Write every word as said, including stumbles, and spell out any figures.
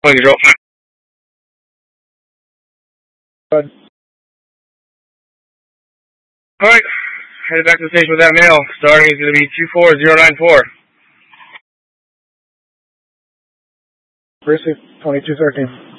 Point control. Good. Alright, headed back to the station with that mail. Starting is going to be two four zero nine four. Briefly, twenty-two thirteen.